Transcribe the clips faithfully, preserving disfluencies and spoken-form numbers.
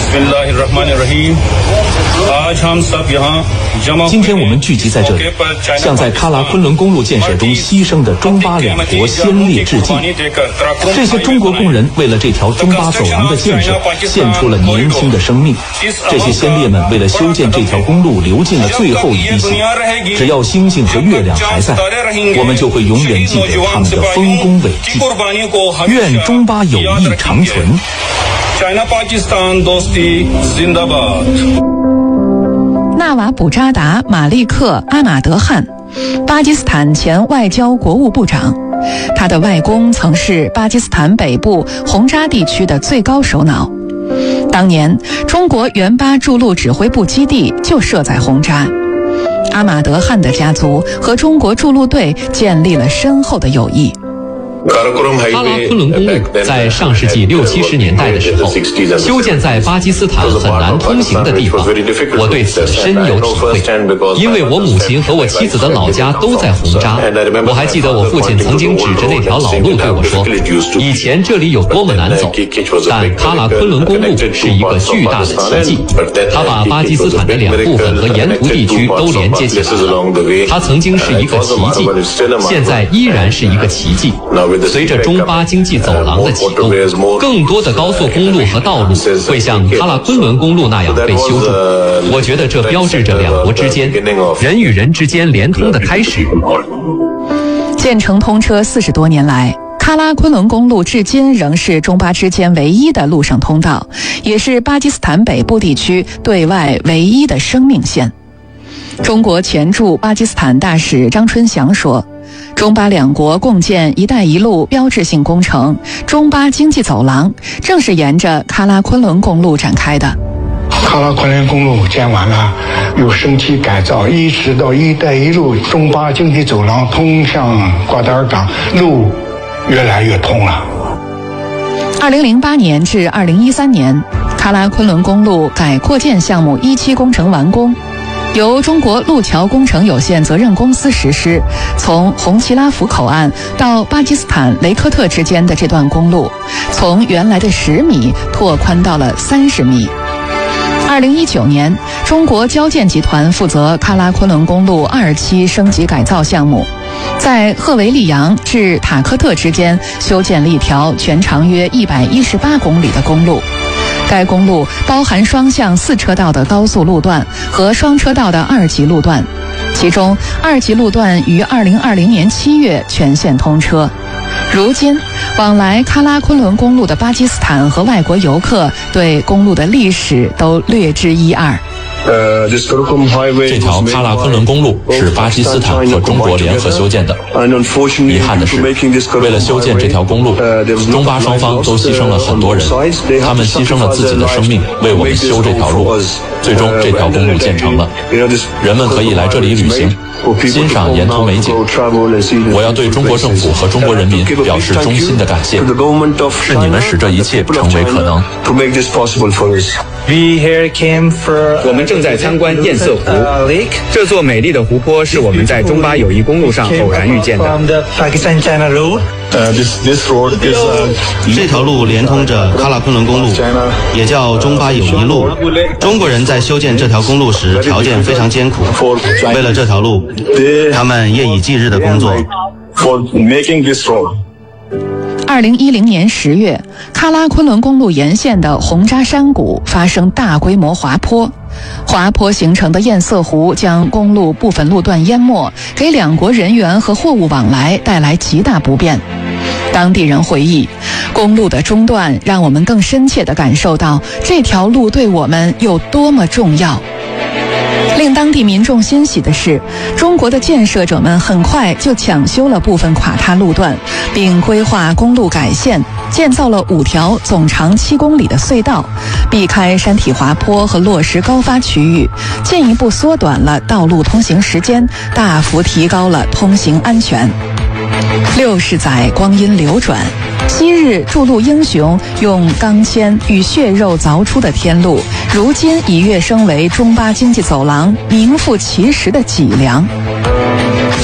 今天我们聚集在这里，向在喀拉昆仑公路建设中牺牲的中巴两国先烈致敬。这些中国工人为了这条中巴走廊的建设，献出了年轻的生命。这些先烈们为了修建这条公路，流尽了最后一滴血。只要星星和月亮还在，我们就会永远记得他们的丰功伟绩。愿中巴友谊长存。 纳瓦卜扎达·马利克·阿马德汗，巴基斯坦前外交国务部长。他的外公曾是巴基斯坦北部洪扎地区的最高首脑。当年，中国援巴驻陆指挥部基地就设在洪扎。阿马德汗的家族和中国驻陆队建立了深厚的友谊。 喀拉昆仑公路在上世纪六七十年代的时候，修建在巴基斯坦很难通行的地方，我对此深有体会。因为我母亲和我妻子的老家都在洪扎，我还记得我父亲曾经指着那条老路对我说，以前这里有多么难走，但喀拉昆仑公路是一个巨大的奇迹，它把巴基斯坦的两部分和沿途地区都连接起来了。它曾经是一个奇迹，现在依然是一个奇迹。随着中巴经济走廊的启动，更多的高速公路和道路会像喀拉昆仑公路那样被修筑。我觉得这标志着两国之间人与人之间连通的开始。 建成通车四十多年来，喀拉昆仑公路至今仍是中巴之间唯一的陆上通道，也是巴基斯坦北部地区对外唯一的生命线。中国前驻巴基斯坦大使张春祥说，中巴两国共建“一带一路”标志性工程中巴经济走廊，正是沿着喀拉昆仑公路展开的。 喀拉昆仑公路建完了，又升级改造，一直到“一带一路”中巴经济走廊通向瓜达尔港，路越来越通了。 二零零八年至二零一三年，喀拉昆仑公路改扩建项目一期工程完工。由中国路桥工程有限责任公司实施，从红旗拉福口岸到巴基斯坦雷科特之间的这段公路，从原来的十米拓宽到了三十米。二零一九年，中国交建集团负责喀拉昆仑公路二期升级改造项目，在赫维利扬至塔克特之间修建了一条全长约一百一十八公里的公路。该公路包含双向四车道的高速路段和双车道的二级路段，其中二级路段于二零二零年七月全线通车。如今，往来喀拉昆仑公路的巴基斯坦和外国游客对公路的历史都略知一二。 这条喀拉昆仑公路是巴基斯坦和中国联合修建的。遗憾的是，为了修建这条公路，中巴双方都牺牲了很多人，他们牺牲了自己的生命为我们修这条路。最终，这条公路建成了，人们可以来这里旅行，欣赏沿途美景。我要对中国政府和中国人民表示衷心的感谢，是你们使这一切成为可能。 我们正在参观堰塞湖，这座美丽的湖泊是我们在中巴友谊公路上偶然遇见的。 这条路连通着喀拉昆仑公路，也叫中巴友谊路。中国人在修建这条公路时条件非常艰苦，为了这条路，他们夜以继日的工作。 二零一零年十月，喀拉昆仑公路沿线的洪扎山谷发生大规模滑坡，滑坡形成的堰塞湖将公路部分路段淹没，给两国人员和货物往来带来极大不便。当地人回忆，公路的中断让我们更深切地感受到这条路对我们有多么重要。令当地民众欣喜的是，中国的建设者们很快就抢修了部分垮塌路段，并规划公路改线，建造了五条总长七公里的隧道，避开山体滑坡和落石高发区域，进一步缩短了道路通行时间，大幅提高了通行安全。六十载光阴流转，昔日筑路英雄用钢钎与血肉凿出的天路，如今已跃升为中巴经济走廊名副其实的脊梁。一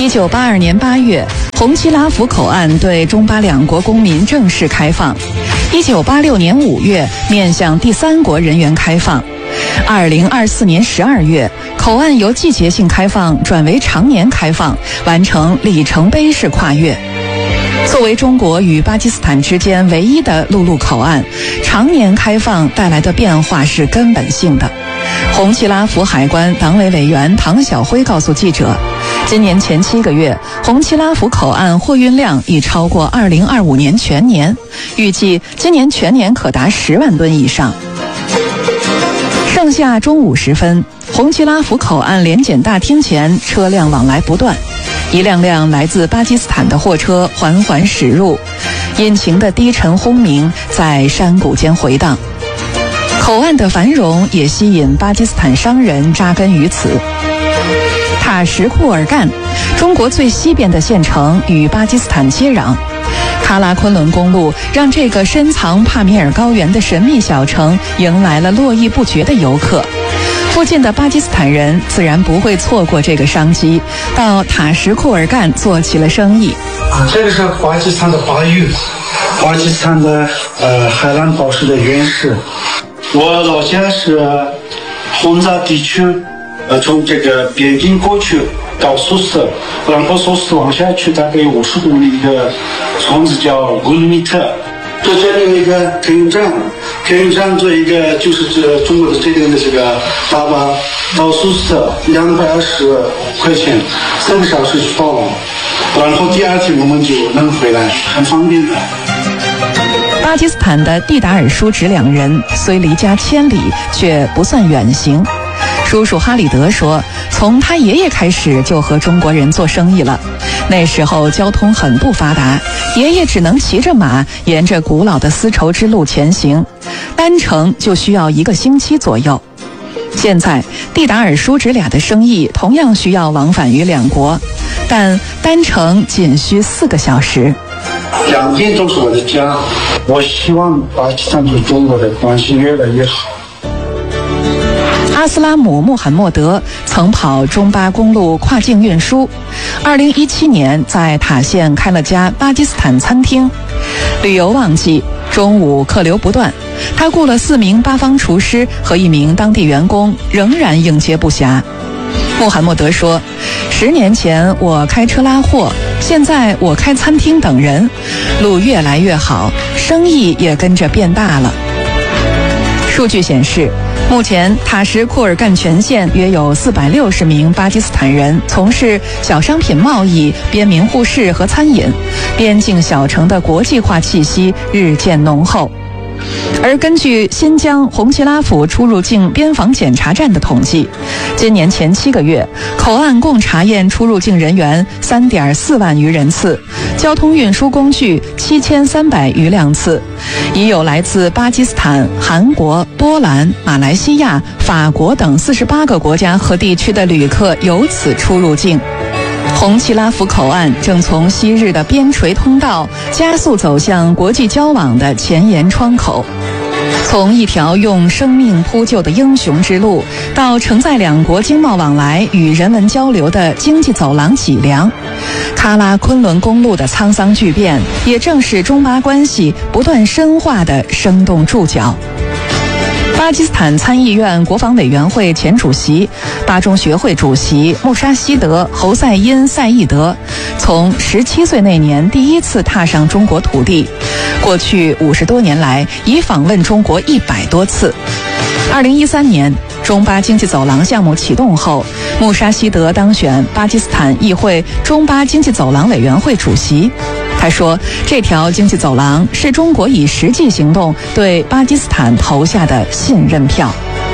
一九八二年八月，红旗拉甫口岸对中巴两国公民正式开放。一九八六年五月，面向第三国人员开放。二零二四年十二月，口岸由季节性开放转为常年开放，完成里程碑式跨越。作为中国与巴基斯坦之间唯一的陆路口岸，常年开放带来的变化是根本性的。红旗拉甫海关党委委员唐晓辉告诉记者，今年前七个月，红旗拉甫口岸货运量已超过二零二五年全年，预计今年全年可达十万吨以上。盛夏中午时分，红旗拉甫口岸联检大厅前车辆往来不断，一辆辆来自巴基斯坦的货车缓缓驶入，引擎的低沉轰鸣在山谷间回荡。口岸的繁荣也吸引巴基斯坦商人扎根于此。塔什库尔干，中国最西边的县城，与巴基斯坦接壤。喀拉昆仑公路让这个深藏帕米尔高原的神秘小城迎来了络绎不绝的游客。附近的巴基斯坦人自然不会错过这个商机，到塔什库尔干做起了生意。 啊，这个是巴基斯坦的巴育，巴基斯坦的呃海兰宝石的原石。我老家是红扎地区，呃，从这个边境过去到苏斯，然后苏斯往下去大概有五十公里一个村子叫古里米特。在这里有一个客运站，客运站做一个就是这中国的这边的这个大巴到苏斯两百二十块钱，三个小时就到了，然后第二天我们就能回来，很方便的。 巴基斯坦的蒂达尔叔侄两人虽离家千里，却不算远行。叔叔哈里德说，从他爷爷开始就和中国人做生意了。那时候交通很不发达，爷爷只能骑着马沿着古老的丝绸之路前行，单程就需要一个星期左右。现在蒂达尔叔侄俩的生意同样需要往返于两国，但单程仅需四个小时。 两边都是我的家，我希望巴基斯坦和中国的关系越来越好。 阿斯拉姆·穆罕默德曾跑中巴公路跨境运输，二零一七年在塔县开了家巴基斯坦餐厅。旅游旺季，中午客流不断，他雇了四名巴方厨师和一名当地员工，仍然应接不暇。穆罕默德说，十年前我开车拉货，现在我开餐厅等人，路越来越好，生意也跟着变大了。数据显示，目前塔什库尔干全县约有四百六十名巴基斯坦人从事小商品贸易、边民护士和餐饮，边境小城的国际化气息日渐浓厚。而根据新疆红旗拉甫出入境边防检查站的统计，今年前七个月，口岸共查验出入境人员三点四万余人次，交通运输工具七千三百余辆次，已有来自巴基斯坦、韩国、波兰、马来西亚、法国等四十八个国家和地区的旅客由此出入境。红旗拉甫口岸正从昔日的边陲通道加速走向国际交往的前沿窗口。从一条用生命铺就的英雄之路，到承载两国经贸往来与人文交流的经济走廊脊梁，喀拉昆仑公路的沧桑巨变，也正是中巴关系不断深化的生动注脚。巴基斯坦参议院国防委员会前主席、巴中学会主席穆沙希德·侯赛因·赛义德，从十七岁那年第一次踏上中国土地，过去五十多年来已访问中国一百多次。二零一三年，中巴经济走廊项目启动后，穆沙希德当选巴基斯坦议会中巴经济走廊委员会主席。他说，这条经济走廊是中国以实际行动对巴基斯坦投下的信任票。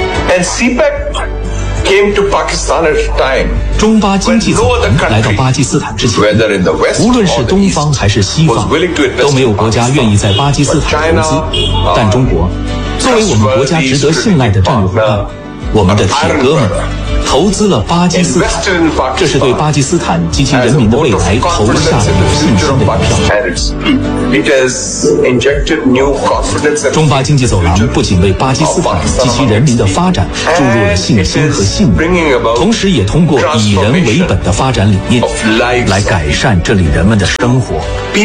中巴经济走廊来到巴基斯坦之前，无论是东方还是西方，都没有国家愿意在巴基斯坦投资。但中国作为我们国家值得信赖的战略伙伴，我们的铁哥们儿， 投资了巴基斯坦，这是对巴基斯坦及其人民的未来投下了有信心的一票。中巴经济走廊不仅为巴基斯坦及其人民的发展注入了信心和信念，同时也通过以人为本的发展理念来改善这里人们的生活。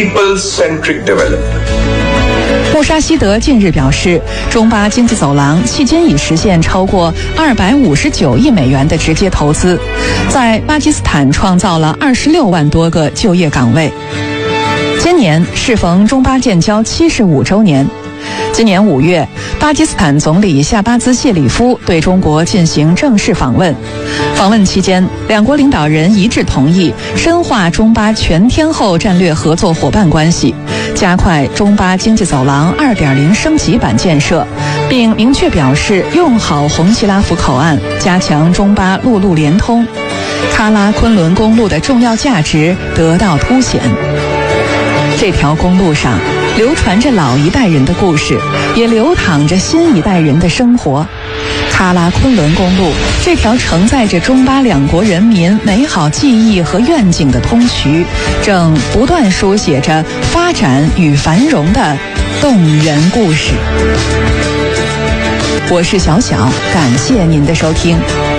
穆沙希德近日表示，中巴经济走廊迄今已实现超过二百五十九亿美元的直接投资，在巴基斯坦创造了二十六万多个就业岗位。今年适逢中巴建交七十五周年，今年五月，巴基斯坦总理夏巴兹谢里夫对中国进行正式访问。访问期间，两国领导人一致同意深化中巴全天候战略合作伙伴关系，加快中巴经济走廊 二点零 升级版建设，并明确表示用好红旗拉福口岸，加强中巴陆路联通。喀拉昆仑公路的重要价值得到凸显。这条公路上流传着老一代人的故事，也流淌着新一代人的生活。喀拉昆仑公路，这条承载着中巴两国人民美好记忆和愿景的通衢，正不断书写着发展与繁荣的动人故事。我是小小，感谢您的收听。